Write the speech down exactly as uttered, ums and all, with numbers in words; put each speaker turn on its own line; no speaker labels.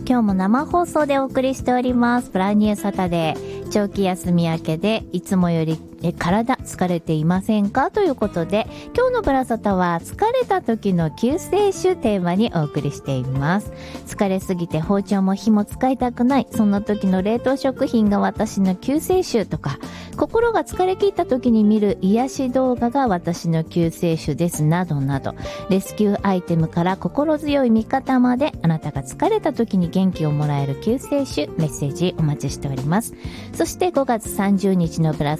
今日も生放送でお送りしておりますブランニューサタデー。長期休み明けでいつもよりえ体疲れていませんかということで、今日のブラサタは疲れた時の救世主テーマにお送りしています。疲れすぎて包丁も火も使いたくない、そんな時の冷凍食品が私の救世主とか、心が疲れ切った時に見る癒し動画が私の救世主ですなどなど、レスキューアイテムから心強い味方まで、あなたが疲れた時に元気をもらえる救世主メッセージお待ちしております。そしてごがつさんじゅうにちのブラ